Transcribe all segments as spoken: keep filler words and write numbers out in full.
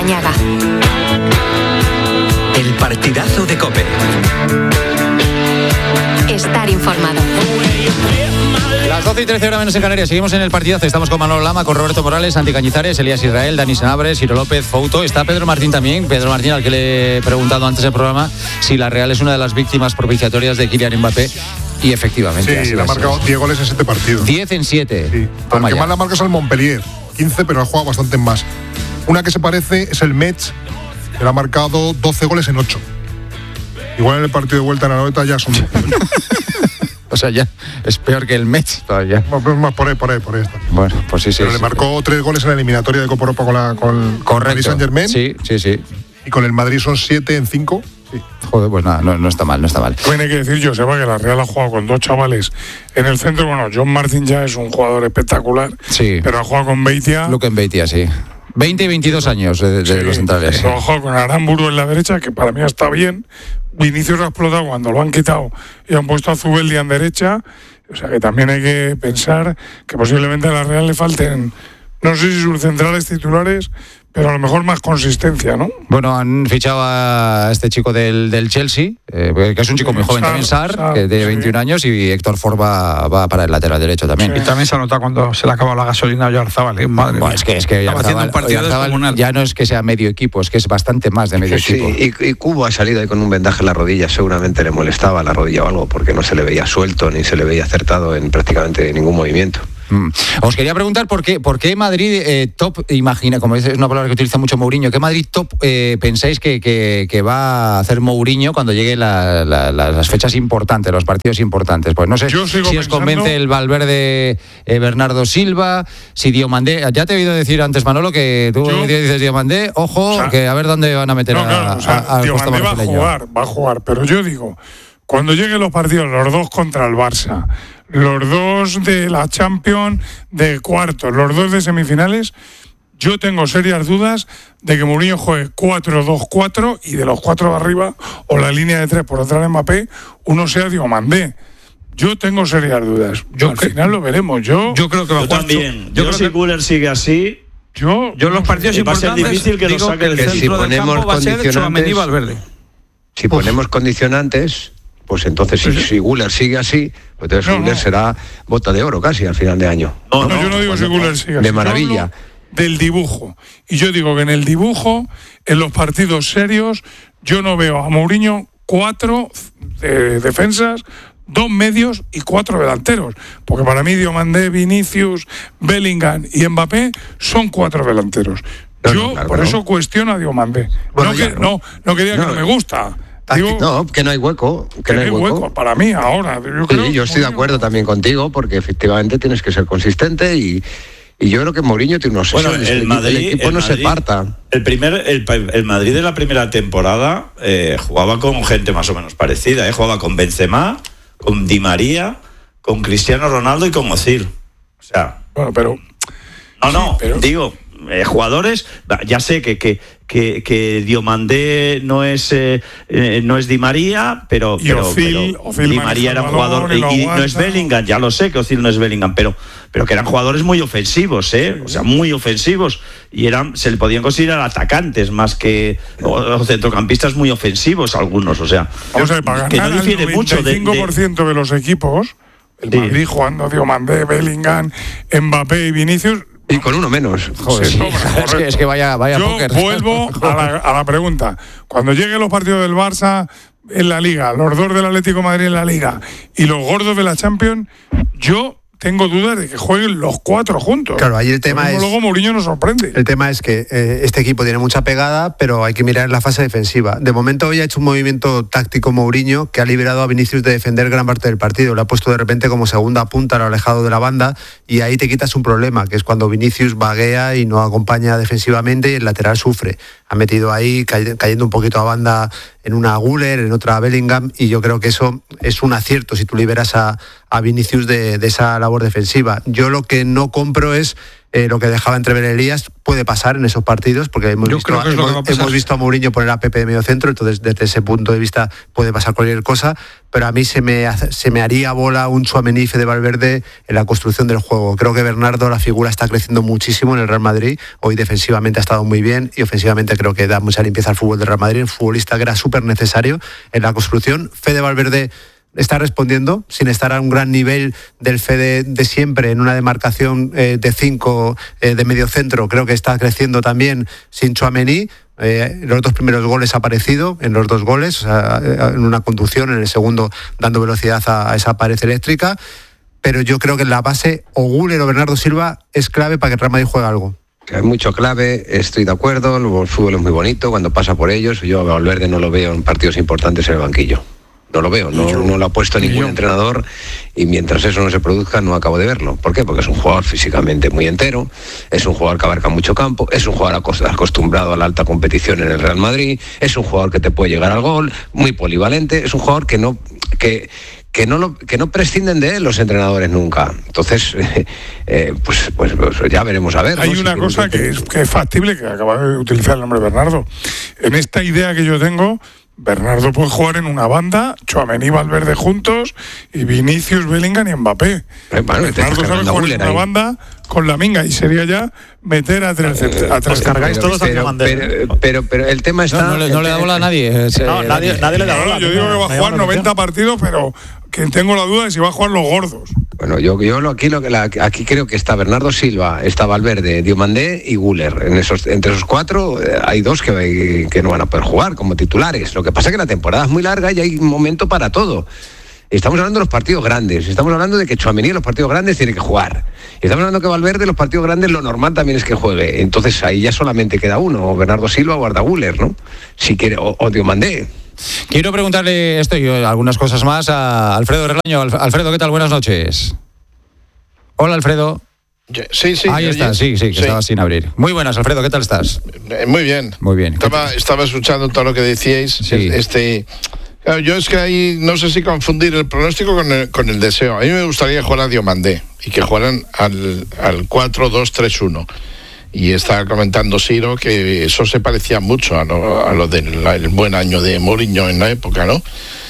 Larrañaga. El partidazo de COPE. Estar informado. Las doce y trece horas menos en Canarias. Seguimos en el partidazo. Estamos con Manolo Lama, con Roberto Morales, Santi Cañizares, Elías Israel, Dani Sanabria, Ciro López, Fouto. Está Pedro Martín también. Pedro Martín, al que le he preguntado antes del programa si la Real es una de las víctimas propiciatorias de Kylian Mbappé. Y efectivamente. Sí, le ha marcado diez goles en siete partidos. diez en siete. Sí. El que más la marca es al Montpellier, quince, pero ha jugado bastante más. Una que se parece es el Metz, que le ha marcado doce goles en ocho. Igual en el partido de vuelta en la Anoeta ya son... O sea, ya es peor que el Metz todavía. Más por ahí, por ahí, por ahí está. Bueno, pues sí, sí. Pero sí, le marcó sí. tres goles en la eliminatoria de Copa Europa con, la, con, con el Paris Saint-Germain. Sí, sí, sí. Y con el Madrid son siete en cinco. Sí. Joder, pues nada, no, no está mal, no está mal. Tiene que decir, Joseba, que la Real ha jugado con dos chavales en el centro. Bueno, John Martin ya es un jugador espectacular. Sí. Pero ha jugado con Beitia. Luke Beitia, sí. veinte y veintidós años de, de sí, los centrales. Ha jugado con Aramburu en la derecha, que para mí está bien. Vinicius ha explotado cuando lo han quitado y han puesto a Zubeldi en derecha. O sea que también hay que pensar que posiblemente a la Real le falten, no sé si sus centrales titulares, pero a lo mejor más consistencia, ¿no? Bueno, han fichado a este chico del, del Chelsea, eh, que es un chico muy joven también, Sarr, Sarr que tiene veintiún sí. años, y Héctor Ford va, va para el lateral derecho también. Sí. Y también se ha notado cuando se le ha acabado la gasolina a Oyarzabal, ¿eh? Madre bueno, es que, es que Oyarzabal, Oyarzabal ya no es que sea medio equipo, es que es bastante más de medio sí, equipo. Sí. Y, y Cubo ha salido ahí con un vendaje en la rodilla, seguramente le molestaba la rodilla o algo, porque no se le veía suelto ni se le veía acertado en prácticamente ningún movimiento. Mm. Os quería preguntar por qué, por qué Madrid eh, top, imagina, como es una palabra que utiliza mucho Mourinho, ¿qué Madrid top eh, pensáis que, que, que va a hacer Mourinho cuando lleguen la, la, la, las fechas importantes, los partidos importantes? Pues no sé si pensando... os convence el Valverde eh, Bernardo Silva, si Diomandé, ya te he oído decir antes, Manolo, que tú yo... dices Diomandé, ojo, o sea, que a ver dónde van a meter no, a, claro, o sea, a, a Diomandé va a jugar, va a jugar, pero yo digo, cuando lleguen los partidos, los dos contra el Barça, los dos de la Champions de cuartos, los dos de semifinales, yo tengo serias dudas de que Mourinho juegue cuatro dos cuatro y de los cuatro de arriba, o la línea de tres por detrás de Mbappé, uno sea Diomandé. Yo tengo serias dudas. Yo, Al que, final lo veremos. Yo, yo creo que va a jugar. También. Yo, yo creo si que Güler sigue así... Yo, yo los partidos va importantes a ser difícil que digo lo saque que el del centro si del campo va a ser Tchouaméni y Valverde. Si Uf. ponemos condicionantes... Pues entonces, si, si Güler sigue así, pues entonces no, Güler no. será bota de oro casi al final de año. No, no, no yo no digo si Güler sigue así. De maravilla. Del dibujo. Y yo digo que en el dibujo, en los partidos serios, yo no veo a Mourinho cuatro eh, defensas, dos medios y cuatro delanteros. Porque para mí Diomandé, Vinicius, Bellingham y Mbappé son cuatro delanteros. No, yo no, claro, por no. eso cuestiono a Diomandé. Bueno, no, ya, que, no. no, no que diga no, que no me gusta. Digo, no, que no hay hueco. Que, que no hay hueco. hueco para mí ahora. Yo, creo sí, yo estoy de acuerdo también contigo, porque efectivamente tienes que ser consistente y, y yo creo que Mourinho tiene unos bueno, el, el, Madrid, el equipo el no Madrid, se parta. El, primer, el, el Madrid de la primera temporada eh, jugaba con gente más o menos parecida. Eh, jugaba con Benzema, con Di María, con Cristiano Ronaldo y con Özil. O sea... Bueno, pero... No, no, sí, pero... digo... Eh, jugadores, ya sé que que que, que Diomandé no es eh, eh, no es Di María, pero, pero, Ozil, pero Ozil Di María era un jugador y, y no es Bellingham, ya lo sé que Ozil no es Bellingham, pero pero que eran jugadores muy ofensivos, eh, sí, o sea, muy ofensivos y eran se le podían considerar atacantes más que o, o centrocampistas muy ofensivos algunos, o sea, Vamos a ver, para que no difiere mucho de, el noventa y cinco por ciento de, de los equipos, el sí. Madrid jugando Diomandé, Bellingham, Mbappé y Vinicius. Y con uno menos. Joder, sí, es, que, es que vaya, vaya Yo póker. vuelvo a la, a la pregunta. Cuando lleguen los partidos del Barça en la Liga, los dos del Atlético de Madrid en la Liga y los gordos de la Champions, yo tengo dudas de que jueguen los cuatro juntos. Claro, ahí el tema es... Luego Mourinho nos sorprende. El tema es que eh, este equipo tiene mucha pegada, pero hay que mirar la fase defensiva. De momento hoy ha hecho un movimiento táctico Mourinho que ha liberado a Vinicius de defender gran parte del partido. Lo ha puesto de repente como segunda punta, lo ha alejado de la banda y ahí te quitas un problema, que es cuando Vinicius vaguea y no acompaña defensivamente y el lateral sufre. Ha metido ahí, cayendo un poquito a banda en una Güler, en otra Bellingham, y yo creo que eso es un acierto si tú liberas a, a Vinicius de, de esa labor defensiva. Yo lo que no compro es eh, lo que dejaba entrever Elías puede pasar en esos partidos, porque hemos, visto, creo que es lo que va a hemos, pasar. hemos visto a Mourinho poner a Pepe de medio centro, entonces desde ese punto de vista puede pasar cualquier cosa, pero a mí se me, hace, se me haría bola un Tchouaméni de Valverde en la construcción del juego. Creo que Bernardo, la figura, está creciendo muchísimo en el Real Madrid. Hoy defensivamente ha estado muy bien y ofensivamente creo que da mucha limpieza al fútbol del Real Madrid, un futbolista que era súper necesario en la construcción. Fede Valverde está respondiendo sin estar a un gran nivel del Fede de siempre en una demarcación eh, de cinco eh, de medio centro. Creo que está creciendo también sin Tchouaméni. Eh, los dos primeros goles ha aparecido en los dos goles, o sea, en una conducción, en el segundo dando velocidad a, a esa pared eléctrica, pero yo creo que en la base o Güler o Bernardo Silva es clave para que el Real Madrid juegue algo. Hay mucho clave, estoy de acuerdo, el fútbol es muy bonito cuando pasa por ellos. Yo a Valverde no lo veo en partidos importantes en el banquillo. No lo veo, no, no lo ha puesto ningún entrenador y mientras eso no se produzca no acabo de verlo. ¿Por qué? Porque es un jugador físicamente muy entero, es un jugador que abarca mucho campo, es un jugador acostumbrado a la alta competición en el Real Madrid, es un jugador que te puede llegar al gol, muy polivalente, es un jugador que no... que que no lo, que no prescinden de él los entrenadores nunca. Entonces, eh, eh, pues, pues, pues ya veremos a ver. Hay ¿no? una si cosa que es, que es factible, que acaba de utilizar el nombre Bernardo. En esta idea que yo tengo, Bernardo puede jugar en una banda, Tchouaméni y Valverde juntos, y Vinicius, Bellingham y Mbappé. Eh, bueno, Bernardo sabe jugar en una ahí. banda con la minga y sería ya meter a tres, a tres Os cargáis pero, todos a pero, Diomandé. pero, pero, pero el tema está... No, no, le, no le da bola a nadie. eh, No, eh, nadie, nadie le da No, bola. no, yo digo que va a jugar noventa partidos, pero que tengo la duda de si va a jugar los gordos. Bueno, yo, yo lo- aquí, lo que la- aquí creo que está Bernardo Silva, está Valverde, Diomandé y Güler. En esos, entre esos cuatro eh, hay dos que, que no van a poder jugar como titulares. Lo que pasa es que la temporada es muy larga y hay un momento para todo. Estamos hablando de los partidos grandes, estamos hablando de que Tchouaméni en los partidos grandes tiene que jugar. Estamos hablando que Valverde en los partidos grandes lo normal también es que juegue. Entonces ahí ya solamente queda uno, o Bernardo Silva o Arda Güler, ¿no? Si quiere, o, o Diomandé. Quiero preguntarle esto y algunas cosas más a Alfredo Relaño. Alf- Alfredo, ¿qué tal? Buenas noches. Hola, Alfredo. Sí, sí. Ahí oye, está, sí, sí, que sí. estaba sin abrir. Muy buenas, Alfredo, ¿qué tal estás? Eh, Muy bien. Muy bien. Estaba, estaba escuchando todo lo que decíais. Sí. Este, claro, yo es que ahí no sé si confundir el pronóstico con el, con el deseo. A mí me gustaría jugar a Diomandé y que jugaran al, al cuatro dos tres uno. Y estaba comentando Siro que eso se parecía mucho a lo, a lo del el buen año de Mourinho en la época, ¿no?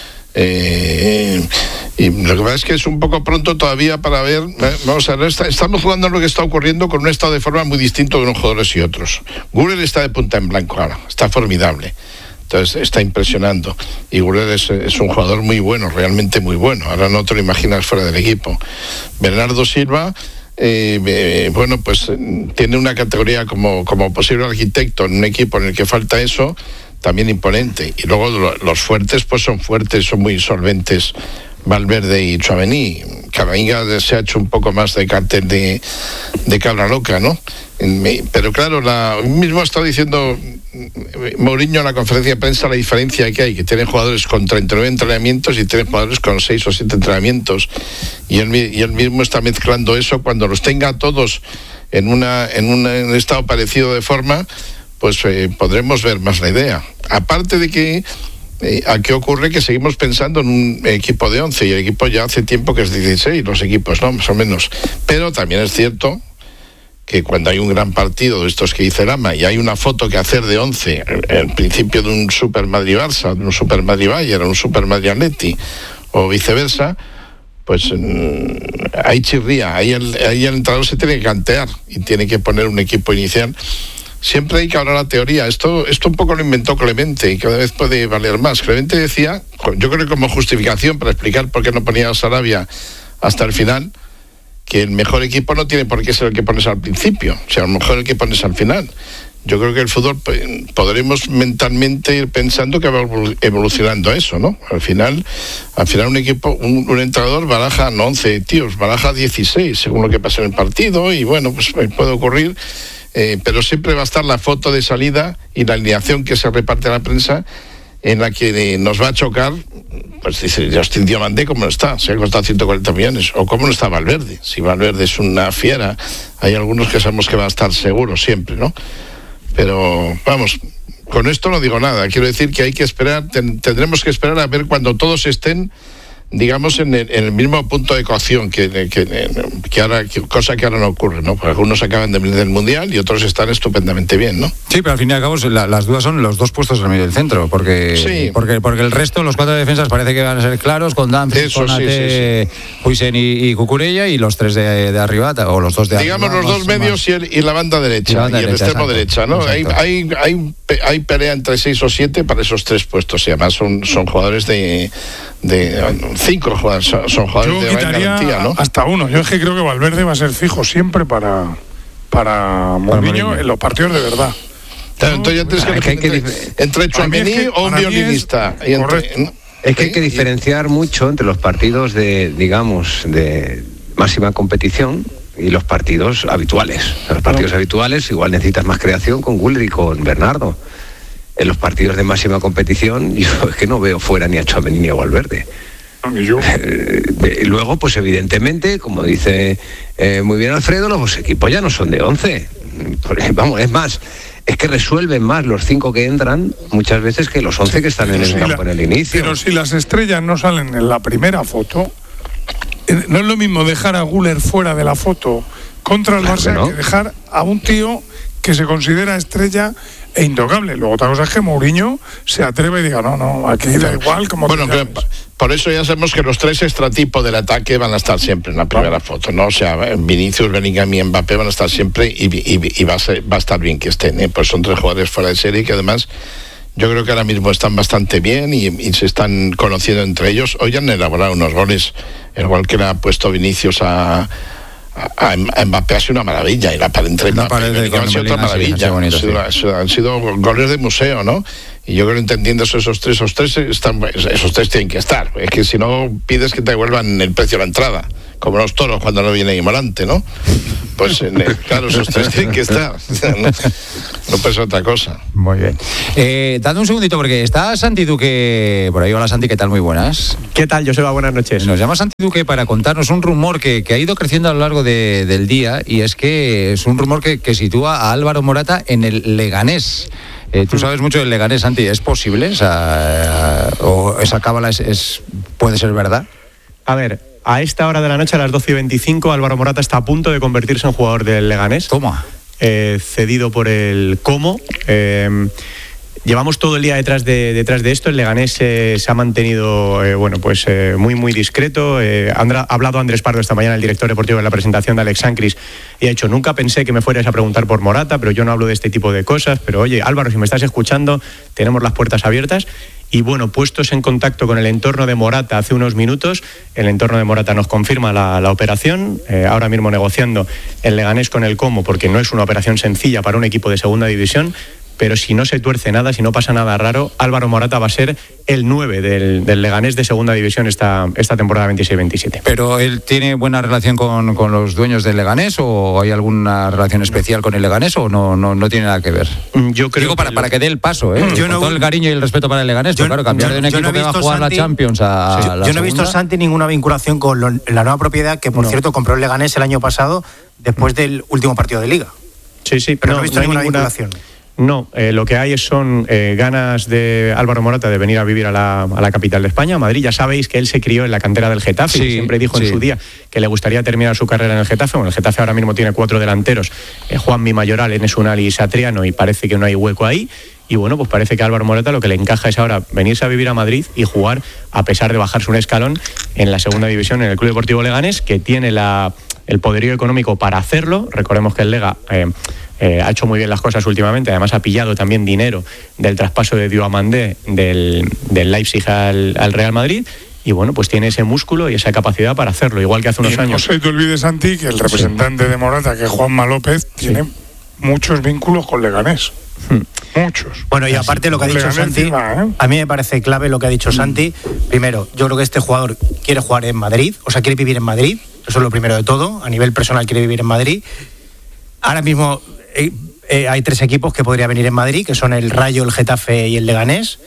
Eh, y lo que pasa es que es un poco pronto todavía para ver. eh, Vamos a ver, está- estamos jugando en lo que está ocurriendo con un estado de forma muy distinto de unos jugadores y otros. Güler está de punta en blanco ahora, está formidable. Entonces está impresionando. Y Güler es, es un jugador muy bueno, realmente muy bueno. Ahora no te lo imaginas fuera del equipo. Bernardo Silva. Eh, eh, bueno, pues eh, tiene una categoría como, como posible arquitecto en un equipo en el que falta eso, también imponente. Y luego lo- los fuertes, pues son fuertes, son muy solventes. Valverde y Tchouaméni. Camavinga se ha hecho un poco más de cartel de, de cabra loca, ¿no? En mi- Pero claro, la, mismo ha estado diciendo eh, Mourinho en la conferencia de prensa la diferencia que hay, que tiene jugadores con treinta y nueve entrenamientos y tiene jugadores con seis o siete entrenamientos. Y él, mi- y él mismo está mezclando eso. Cuando los tenga todos en, una, en, un, en un estado parecido de forma, pues eh, podremos ver más la idea. Aparte de que Eh, ¿a qué ocurre? Que seguimos pensando en un equipo de once y el equipo ya hace tiempo que es dieciséis, los equipos, ¿no? Más o menos. Pero también es cierto que cuando hay un gran partido de estos que dice Lama y hay una foto que hacer de once, el, el principio de un Super Madrid-Barça, de un Super Madrid-Bayern, un Super Madrid-Atleti o viceversa, pues mmm, ahí chirría, ahí el, ahí el entrenador se tiene que cantear y tiene que poner un equipo inicial. Siempre hay que hablar la teoría. Esto, esto un poco lo inventó Clemente y cada vez puede valer más. Clemente decía, yo creo que como justificación para explicar por qué no ponía a Sarabia hasta el final, que el mejor equipo no tiene por qué ser el que pones al principio, o sea, a lo mejor el que pones al final. Yo creo que el fútbol podremos mentalmente ir pensando que va evolucionando eso, ¿no? Al final, al final un equipo, un, un entrenador baraja no once tíos, baraja dieciséis, según lo que pasa en el partido, y bueno, pues puede ocurrir. Eh, pero siempre va a estar la foto de salida y la alineación que se reparte a la prensa en la que eh, nos va a chocar, pues dice Justin Diomandé, ¿cómo no está? Se ha costado ciento cuarenta millones. O ¿cómo no está Valverde? Si Valverde es una fiera, hay algunos que sabemos que va a estar seguro siempre, ¿no? Pero vamos, con esto no digo nada. Quiero decir que hay que esperar, ten, tendremos que esperar a ver cuando todos estén digamos, en el, en el mismo punto de cocción que, que, que ahora, que, cosa que ahora no ocurre, ¿no? Porque algunos acaban de venir del Mundial y otros están estupendamente bien, ¿no? Sí, pero al fin y al cabo la, las dudas son los dos puestos en medio del centro, porque, sí. porque porque el resto, los cuatro defensas parece que van a ser claros, con Danfries, con Ate, sí, sí, sí. Huisen y, y Cucurella, y los tres de, de arriba, o los dos de digamos arriba. Digamos los dos medios y, el, y la banda derecha, y, la banda y derecha, el extremo derecha, ¿no? Hay, hay, hay, hay pelea entre seis o siete para esos tres puestos, y además son, son jugadores de... de cinco jugadores, son, son jugadores yo de gran garantía, ¿no? Hasta uno. Yo es que creo que Valverde va a ser fijo siempre para, para Mourinho en los partidos de verdad. Claro, entonces ya tienes que, que, entre, que entre Tchouaméni es que, o un violinista. Es, y entre, es que hay que diferenciar mucho entre los partidos de, digamos, de máxima competición y los partidos habituales. Los partidos no. habituales igual necesitas más creación con Güler y con Bernardo. En los partidos de máxima competición yo es que no veo fuera ni a Tchouaméni ni a Valverde. Yo. Eh, luego, pues evidentemente, como dice eh, muy bien Alfredo, los equipos ya no son de once. Vamos, es más, es que resuelven más los cinco que entran muchas veces que los once que están pero en el si campo la, en el inicio. Pero si las estrellas no salen en la primera foto, no es lo mismo dejar a Güler fuera de la foto contra el claro Barça que, no. que dejar a un tío que se considera estrella e intocable. Luego otra cosa es que Mourinho se atreve y diga, no, no, aquí da igual como bueno, que por eso ya sabemos que los tres estratipos del ataque van a estar siempre en la primera ah. foto, ¿no? O sea, Vinicius, Bellingham y Mbappé van a estar siempre y, y, y va, a ser, va a estar bien que estén, ¿eh? Pues son tres jugadores fuera de serie que además yo creo que ahora mismo están bastante bien y, y se están conociendo entre ellos. Hoy han elaborado unos goles, el gol que le ha puesto Vinicius a A, a Mbappé ha sido una maravilla y la pared entre la pared de ha sido otra maravilla, sí, bonito, han, sido, sí. han sido goles de museo, ¿no? Y yo creo, entendiendo eso, esos tres, esos tres están, esos tres tienen que estar. Es que si no pides que te devuelvan el precio de la entrada, como los toros cuando no viene Morante, ¿no? Pues claro, esos tres tienen que estar. No, no pasa otra cosa. Muy bien. Eh, dame un segundito porque está Santi Duque por ahí. Hola Santi, ¿qué tal? Muy buenas. ¿Qué tal, Joseba? Buenas noches. Nos llama Santi Duque para contarnos un rumor que, que ha ido creciendo a lo largo de, del día, y es que es un rumor que, que sitúa a Álvaro Morata en el Leganés. Eh, Tú sabes mucho del Leganés, Santi. ¿Es posible? Esa, ¿O esa cábala es, es, puede ser verdad? A ver, a esta hora de la noche, a las doce y veinticinco, Álvaro Morata está a punto de convertirse en jugador del Leganés. Toma. Eh, cedido por el Como. Eh, llevamos todo el día detrás de, detrás de esto. El Leganés eh, se ha mantenido eh, bueno, pues, eh, muy, muy discreto. Eh, Andra, ha hablado Andrés Pardo esta mañana, el director deportivo, en la presentación de Alex Sancris, y ha dicho, nunca pensé que me fueras a preguntar por Morata, pero yo no hablo de este tipo de cosas. Pero oye, Álvaro, si me estás escuchando, tenemos las puertas abiertas. Y bueno, puestos en contacto con el entorno de Morata hace unos minutos, el entorno de Morata nos confirma la, la operación, eh, ahora mismo negociando el Leganés con el Como, porque no es una operación sencilla para un equipo de segunda división, pero si no se tuerce nada, si no pasa nada raro, Álvaro Morata va a ser el nueve del, del Leganés de segunda división esta, esta temporada veintiséis veintisiete. ¿Pero él tiene buena relación con, con los dueños del Leganés, o hay alguna relación especial con el Leganés, o no, no, no tiene nada que ver? Yo creo Digo, para, que para que dé el paso, ¿eh? Yo con no, todo el cariño y el respeto para el Leganés, yo, pero claro, cambiar yo, de un equipo no que va a jugar Santi, la Champions a, sí, a la Yo no he visto, Santi, ninguna vinculación con lo, la nueva propiedad que, por no. cierto, compró el Leganés el año pasado después del último partido de Liga. Sí, sí, pero no, no he visto no ninguna, ninguna vinculación. No, eh, lo que hay son eh, ganas de Álvaro Morata de venir a vivir a la, a la capital de España, a Madrid. Ya sabéis que él se crió en la cantera del Getafe, sí, y siempre dijo sí. en su día que le gustaría terminar su carrera en el Getafe. Bueno, el Getafe ahora mismo tiene cuatro delanteros, eh, Juanmi, Mayoral, Enes Unal y Satriano, y parece que no hay hueco ahí. Y bueno, pues parece que a Álvaro Morata lo que le encaja es ahora venirse a vivir a Madrid y jugar, a pesar de bajarse un escalón, en la segunda división en el Club Deportivo Leganés, que tiene la, el poderío económico para hacerlo. Recordemos que el Lega eh, eh, ha hecho muy bien las cosas últimamente, además ha pillado también dinero del traspaso de Diomandé del, del Leipzig al, al Real Madrid. Y bueno, pues tiene ese músculo y esa capacidad para hacerlo, igual que hace unos y años. No se te olvides, Santi, que el representante sí. de Morata, que es Juanma López, sí. tiene muchos vínculos con Leganés. Hmm. Muchos. Bueno, y aparte lo que ha dicho Santi, encima, ¿eh? A mí me parece clave lo que ha dicho Santi. Primero, yo creo que este jugador quiere jugar en Madrid, o sea, quiere vivir en Madrid. Eso es lo primero de todo. A nivel personal quiere vivir en Madrid. Ahora mismo eh, eh, hay tres equipos que podría venir en Madrid, que son el Rayo, el Getafe y el Leganés.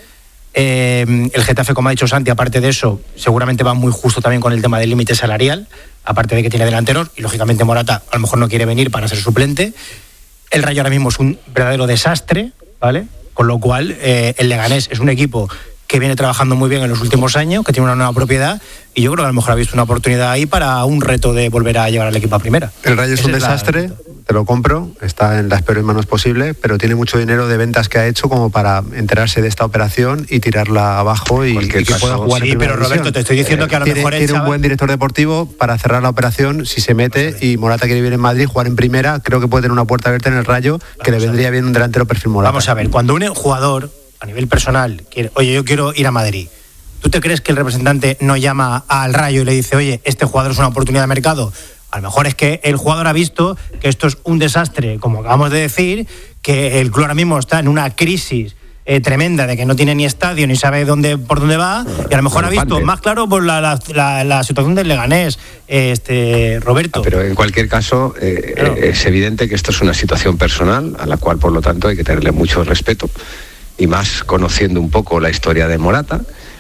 Eh, el Getafe, como ha dicho Santi, aparte de eso, seguramente va muy justo también con el tema del límite salarial, aparte de que tiene delanteros, y lógicamente Morata a lo mejor no quiere venir para ser suplente. El Rayo ahora mismo es un verdadero desastre, ¿vale? Con lo cual, eh, el Leganés es un equipo que viene trabajando muy bien en los últimos años, que tiene una nueva propiedad, y yo creo que a lo mejor ha visto una oportunidad ahí para un reto de volver a llevar al equipo a primera. El Rayo es Esa un es la- desastre, te lo compro, está en las peores manos posible, pero tiene mucho dinero de ventas que ha hecho como para enterarse de esta operación y tirarla abajo y, y que caso, pueda jugar sí, en primera pero Roberto, división. te estoy diciendo que a lo tiene, mejor el tiene un chaval- buen director deportivo para cerrar la operación si se mete, y Morata quiere vivir en Madrid, jugar en primera, creo que puede tener una puerta abierta en el Rayo, que le vendría bien un delantero perfil Morata. Vamos a ver, cuando un jugador a nivel personal quiere, oye, yo quiero ir a Madrid, ¿tú te crees que el representante no llama al Rayo y le dice, oye, este jugador es una oportunidad de mercado? A lo mejor es que el jugador ha visto que esto es un desastre, como acabamos de decir, que el club ahora mismo está en una crisis eh, tremenda de que no tiene ni estadio ni sabe dónde por dónde va, y a lo mejor ha visto más claro por la, la, la, la situación del Leganés, este Roberto. Ah, pero en cualquier caso, eh, Claro. eh, es evidente que esto es una situación personal a la cual, por lo tanto, hay que tenerle mucho respeto, y más conociendo un poco la historia de Morata.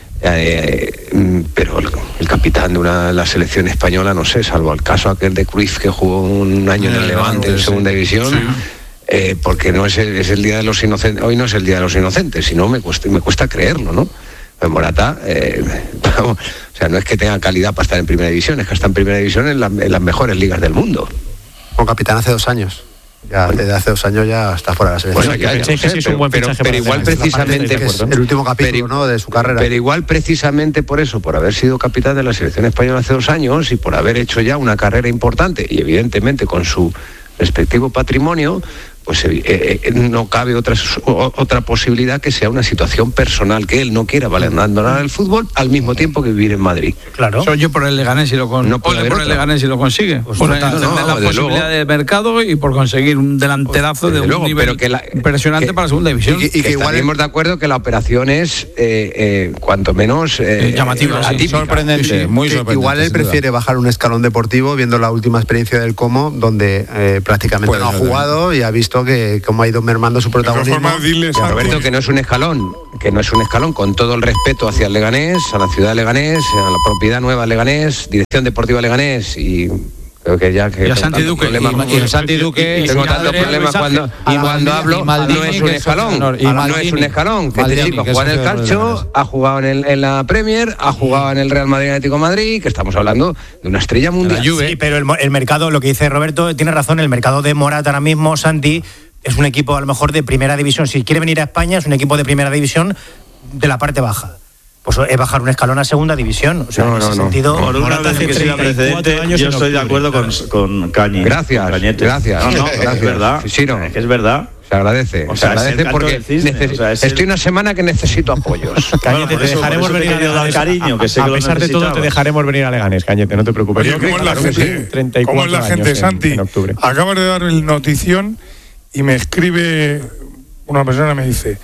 Eh, mm, pero el, el capitán de una la selección española, no sé, salvo el caso aquel de Cruyff, que jugó un año en el Levante en segunda división, eh, porque no es el, es el día de los inocentes. Hoy no es el día de los inocentes, sino me cuesta, me cuesta creerlo, ¿no? Pues Morata, eh, vamos, o sea, no es que tenga calidad para estar en primera división, es que está en primera división en, la- en las mejores ligas del mundo. Como capitán hace dos años. Ya, desde hace dos años ya está fuera de la selección. Bueno, ya, ya pensáis lo que sé, sí es un pero, buen pero- fichaje pero para igual el Leganés. precisamente Que es el último capítulo, ¿no?, de su carrera. Pero igual precisamente por eso, por haber sido capitán de la selección española hace dos años y por haber hecho ya una carrera importante y evidentemente con su respectivo patrimonio, pues eh, eh, no cabe otra, o- otra posibilidad que sea una situación personal, que él no quiera abandonar el fútbol al mismo tiempo que vivir en Madrid. Claro. Soy yo por el Leganés y lo con... No puede Ole haber por el otra. Leganés y lo consigue. Pues por total, entender no, la desde posibilidad luego. de mercado y por conseguir un delanterazo Desde de un luego, nivel pero que la- impresionante que- para la segunda división. y que- Y que igual estaríamos de acuerdo que la operación es eh, eh, cuanto menos eh, Eh, llamativa, sí. atípica. Sorprendente, Sí, sí. muy Que sorprendente. igual él sin duda. prefiere bajar un escalón deportivo viendo la última experiencia del Como, donde eh, prácticamente Puede no ha ser jugado y ha visto que cómo ha ido mermando su De todas protagonismo. formas, dile, Santi, Roberto, que no es un escalón, que no es un escalón, con todo el respeto hacia el Leganés, a la ciudad de Leganés, a la propiedad nueva Leganés, dirección deportiva Leganés, y creo que ya que Y a tengo Santi tantos Duque, problemas- Y el Santi Duque. y tengo su tantos padre, problemas Luis cuando, Ángel, y y cuando Maldini- hablo, y Maldini, no es que un es escalón, socio de honor, y no es Maldini. un escalón, que Maldini, este chico que es juega en el socio de honor de calcio, Leganés. ha jugado en, el- en la Premier, ha jugado en el Real Madrid Atlético de Madrid, que estamos hablando de una estrella mundial. Sí, pero el, mo- el mercado, lo que dice Roberto, tiene razón, el mercado de Morata ahora mismo, Santi, es un equipo a lo mejor de primera división. Si quiere venir a España, es un equipo de primera división de la parte baja. Pues es bajar un escalón a segunda división. O sea, No, en no, ese no. sentido. Por una Morata vez hace que sea treinta y cuatro precedente, años yo en estoy de octubre, acuerdo con, con Cañi. Gracias, Cañete. gracias. No, no, Gracias. es verdad. Sí, no. Es que es verdad. Se agradece, O se sea, es agradece el canto porque del cisne, neces- o sea, es estoy el- una semana que necesito apoyos. Cañete, por te eso- dejaremos por eso venir te a quería dar Leganés. cariño, que sé a que lo pesar de todo, te necesitabas. dejaremos venir a Leganés, Cañete, no te preocupes. Oye, Yo creo ¿cómo es que la claro que sí, gente? treinta y ¿Cómo es cuatro la años gente, en- Santi? en octubre. Acabas de dar el notición y me escribe una persona y me dice: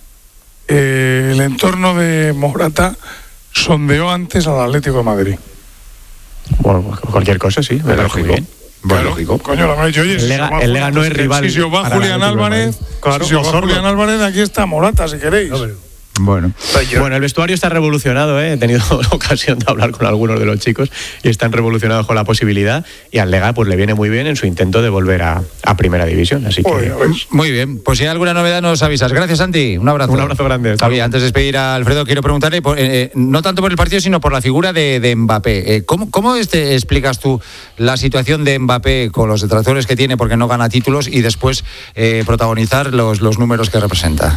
eh, el entorno de Morata sondeó antes al Atlético de Madrid. Bueno, pues cualquier cosa, sí. me parece muy bien. Claro, lógico. Coño, lo habrá dicho, oye, El si Lega- se va el Lega no es rival Si se os va para el Julián Atlético de Álvarez, Madrid. Claro, si se os va Osorno. Julián Álvarez, aquí está Morata, si queréis. Bueno. Bueno, el vestuario está revolucionado, ¿eh? He tenido ocasión de hablar con algunos de los chicos y están revolucionados con la posibilidad, y al Lega pues le viene muy bien en su intento de volver a, a primera división, así que Joder, ¿ves? Muy bien, pues si hay alguna novedad nos avisas. Gracias, Santi. Un abrazo. un abrazo grande. hasta Oye, luego. antes de despedir a Alfredo, quiero preguntarle, por- eh, eh, no tanto por el partido, sino por la figura de, de Mbappé. Eh, ¿Cómo, cómo este, explicas tú la situación de Mbappé con los detractores que tiene porque no gana títulos y después eh, protagonizar los, los números que representa?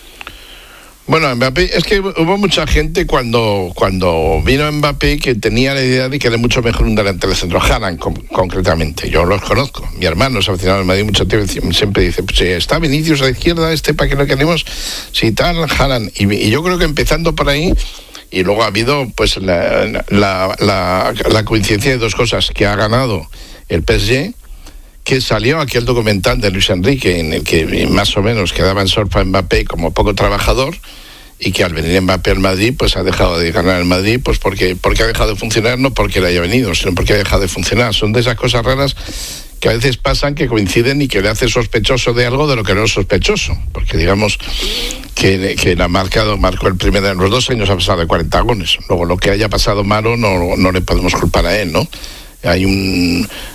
Bueno, Mbappé, es que hubo mucha gente cuando, cuando vino Mbappé que tenía la idea de que era mucho mejor un delantero centro, Haaland con- concretamente. Yo los conozco. Mi hermano es aficionado al Madrid mucho tiempo, siempre dice, pues si está Vinicius a la izquierda, este para que lo queremos, si tal, Haaland. Y, y yo creo que empezando por ahí, y luego ha habido pues la, la, la, la coincidencia de dos cosas, que ha ganado el P S G, que salió aquel documental de Luis Enrique en el que más o menos quedaba en sorpa a Mbappé como poco trabajador, y que al venir Mbappé al Madrid pues ha dejado de ganar el Madrid pues porque, porque ha dejado de funcionar, no porque le haya venido, sino porque ha dejado de funcionar. Son de esas cosas raras que a veces pasan, que coinciden y que le hace sospechoso de algo de lo que no es sospechoso, porque digamos que, que la marcado, marcó el primero en los dos años a pasar de cuarenta goles. Luego lo que haya pasado malo no, no le podemos culpar a él, ¿no? Hay un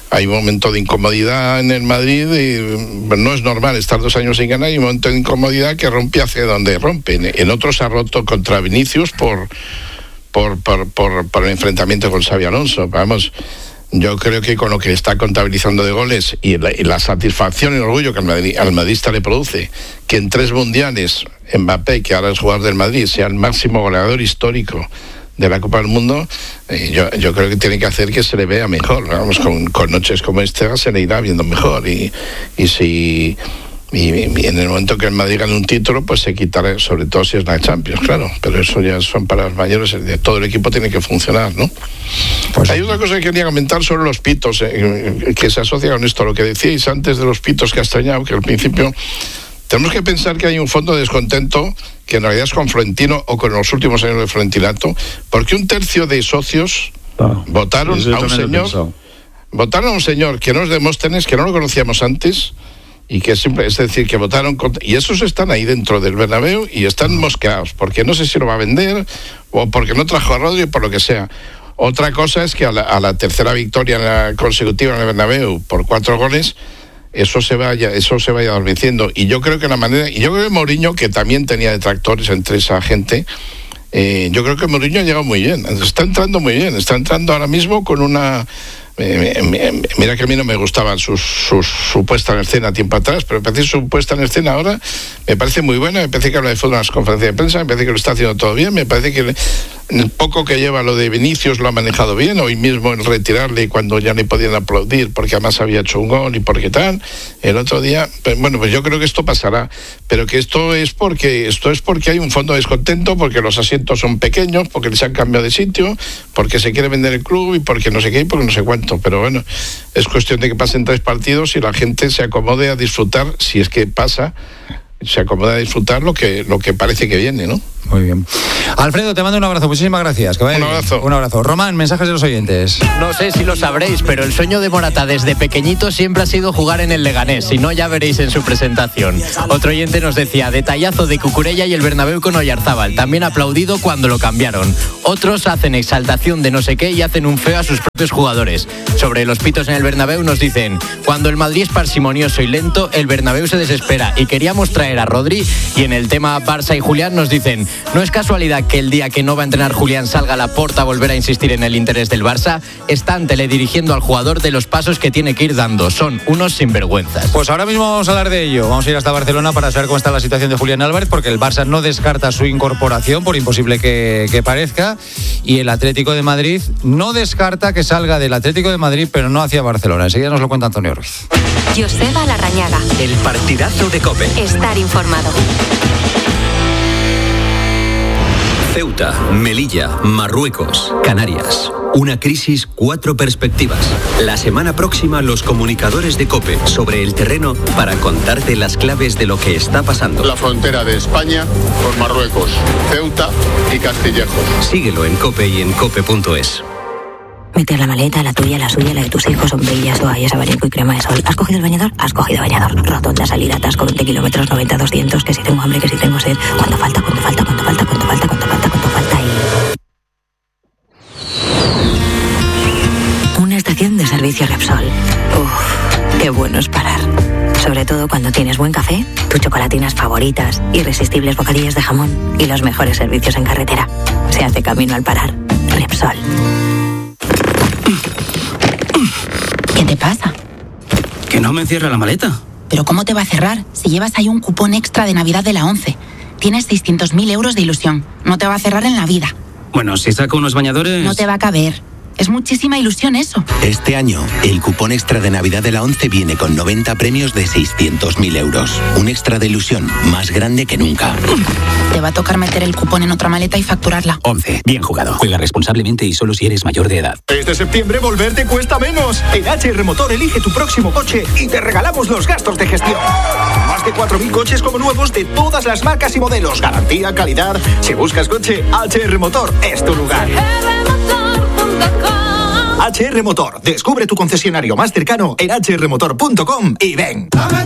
hay un momento de incomodidad en el Madrid y no es normal estar dos años sin ganar, y un momento de incomodidad que rompe hacia donde rompe. En otros ha roto contra Vinicius por por, por, por, por el enfrentamiento con Xabi Alonso. Vamos, yo creo que con lo que está contabilizando de goles y la, y la satisfacción y el orgullo que al, Madrid, al madridista le produce que en tres mundiales Mbappé, que ahora es jugador del Madrid, sea el máximo goleador histórico de la Copa del Mundo, eh, yo, yo creo que tiene que hacer que se le vea mejor. Vamos, con, con noches como esta se le irá viendo mejor, y, y si y, y en el momento que el Madrid gane un título, pues se quitará, sobre todo si es la Champions, claro, pero eso ya son para los mayores. Todo el equipo tiene que funcionar, ¿no? Pues hay otra cosa que quería comentar sobre los pitos, eh, que se asocia con esto, lo que decíais antes de los pitos que ha extrañado, que al principio tenemos que pensar que hay un fondo de descontento que en realidad es con Florentino o con los últimos años de Florentinato, porque un tercio de socios ah, votaron a un señor votaron a un señor que no es Demóstenes, que no lo conocíamos antes, y que siempre, es decir, que votaron contra, y esos están ahí dentro del Bernabéu y están mosqueados, porque no sé si lo va a vender o porque no trajo a Rodri, por lo que sea. Otra cosa es que a la, a la tercera victoria consecutiva en el Bernabéu por cuatro goles, eso se vaya, eso se vaya adormeciendo. Y yo creo que la manera, y yo creo que Mourinho, que también tenía detractores entre esa gente, eh, yo creo que Mourinho ha llegado muy bien, está entrando muy bien, está entrando ahora mismo con una... Eh, mira que a mí no me gustaba su, su, su puesta en escena tiempo atrás, pero me parece su puesta en escena ahora me parece muy buena. Me parece que habla de fútbol en las conferencias de prensa, me parece que lo está haciendo todo bien, me parece que el poco que lleva lo de Vinicius lo ha manejado bien. Hoy mismo en retirarle cuando ya le podían aplaudir porque además había hecho un gol y porque tal, el otro día, pues, bueno, pues yo creo que esto pasará, pero que esto es porque esto es porque hay un fondo de descontento, porque los asientos son pequeños, porque les han cambiado de sitio, porque se quiere vender el club y porque no sé qué y porque no sé cuánto. Pero bueno, es cuestión de que pasen tres partidos y la gente se acomode a disfrutar, si es que pasa, se acomoda a disfrutar lo que, lo que parece que viene, ¿no? Muy bien. Alfredo, te mando un abrazo, muchísimas gracias. Que vaya un abrazo. Bien. Un abrazo. Román, mensajes de los oyentes. No sé si lo sabréis, pero el sueño de Morata desde pequeñito siempre ha sido jugar en el Leganés, si no ya veréis en su presentación. Otro oyente nos decía, detallazo de Cucurella y el Bernabéu con Oyarzábal, también aplaudido cuando lo cambiaron. Otros hacen exaltación de no sé qué y hacen un feo a sus propios jugadores. Sobre los pitos en el Bernabéu nos dicen, cuando el Madrid es parsimonioso y lento, el Bernabéu se desespera y queríamos traer a Rodri. Y en el tema Barça y Julián nos dicen, no es casualidad que el día que no va a entrenar Julián salga a Laporta a volver a insistir en el interés del Barça. Están teledirigiendo al jugador de los pasos que tiene que ir dando. Son unos sinvergüenzas. Pues ahora mismo vamos a hablar de ello. Vamos a ir hasta Barcelona para saber cómo está la situación de Julián Álvarez, porque el Barça no descarta su incorporación, por imposible que, que parezca, y el Atlético de Madrid no descarta que salga del Atlético de Madrid, pero no hacia Barcelona. Enseguida nos lo cuenta Antonio Ruiz. Joseba Larrañaga. El partidazo de COPE. Estar informado. Ceuta, Melilla, Marruecos, Canarias. Una crisis, cuatro perspectivas. La semana próxima los comunicadores de COPE sobre el terreno para contarte las claves de lo que está pasando. La frontera de España con Marruecos, Ceuta y Castillejos. Síguelo en COPE y en cope punto es. Meter la maleta, la tuya, la suya, la de tus hijos, sombrillas, toallas, abanico y crema de sol. ¿Has cogido el bañador? Has cogido bañador. Rotonda, salida, atasco, veinte kilómetros, noventa, doscientos. Que si tengo hambre, que si tengo sed. ¿Cuánto falta? ¿Cuánto falta? ¿Cuánto falta? ¿Cuánto falta? ¿Cuánto falta? ¿Cuánto falta? Y... una estación de servicio Repsol. Uff, qué bueno es parar. Sobre todo cuando tienes buen café, tus chocolatinas favoritas, irresistibles bocadillos de jamón y los mejores servicios en carretera. Se hace camino al parar. Repsol. ¿Qué te pasa? Que no me cierra la maleta. ¿Pero cómo te va a cerrar si llevas ahí un cupón extra de Navidad de la ONCE? Tienes seiscientos mil euros de ilusión. No te va a cerrar en la vida. Bueno, si saco unos bañadores... No te va a caber. Es muchísima ilusión eso. Este año, el cupón extra de Navidad de la ONCE viene con noventa premios de seiscientos mil euros. Un extra de ilusión más grande que nunca. Te va a tocar meter el cupón en otra maleta y facturarla. ONCE. Bien jugado. Juega responsablemente y solo si eres mayor de edad. Este septiembre volver te cuesta menos. En H R Motor elige tu próximo coche y te regalamos los gastos de gestión. Más de cuatro mil coches como nuevos de todas las marcas y modelos. Garantía, calidad. Si buscas coche, H R Motor es tu lugar. H R Motor. Descubre tu concesionario más cercano en h r motor punto com y ven.